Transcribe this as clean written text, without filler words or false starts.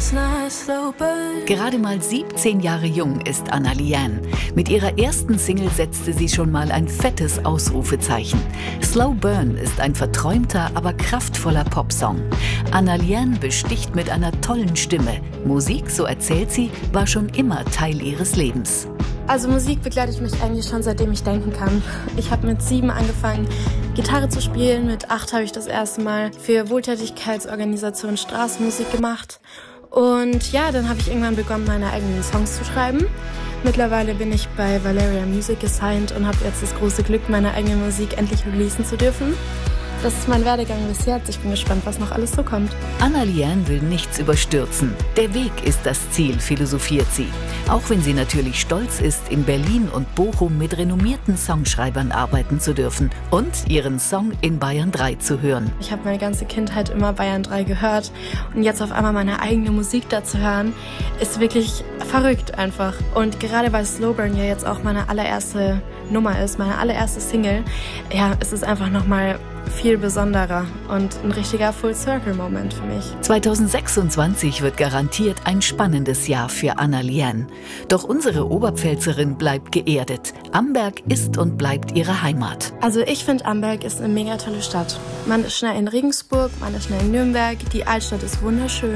Gerade mal 17 Jahre jung ist Anna Liane. Mit ihrer ersten Single setzte sie schon mal ein fettes Ausrufezeichen. Slow Burn ist ein verträumter, aber kraftvoller Popsong. Anna Liane besticht mit einer tollen Stimme. Musik, so erzählt sie, war schon immer Teil ihres Lebens. Also Musik begleitet mich eigentlich schon seitdem ich denken kann. Ich habe mit 7 angefangen, Gitarre zu spielen. Mit 8 habe ich das erste Mal für Wohltätigkeitsorganisation Straßenmusik gemacht. Und ja, dann habe ich irgendwann begonnen, meine eigenen Songs zu schreiben. Mittlerweile bin ich bei Valeria Music gesigned und habe jetzt das große Glück, meine eigene Musik endlich releasen zu dürfen. Das ist mein Werdegang bis jetzt. Ich bin gespannt, was noch alles so kommt. Anna Liane will nichts überstürzen. Der Weg ist das Ziel, philosophiert sie. Auch wenn sie natürlich stolz ist, in Berlin und Bochum mit renommierten Songschreibern arbeiten zu dürfen und ihren Song in Bayern 3 zu hören. Ich habe meine ganze Kindheit immer Bayern 3 gehört und jetzt auf einmal meine eigene Musik da zu hören, ist wirklich verrückt einfach. Und gerade weil Slow Burn ja jetzt auch meine allererste Nummer ist, meine allererste Single, ja, es ist einfach nochmal viel besonderer und ein richtiger Full-Circle-Moment für mich. 2026 wird garantiert ein spannendes Jahr für Anna Liane. Doch unsere Oberpfälzerin bleibt geerdet. Amberg ist und bleibt ihre Heimat. Also ich finde, Amberg ist eine mega tolle Stadt. Man ist schnell in Regensburg, man ist schnell in Nürnberg, die Altstadt ist wunderschön.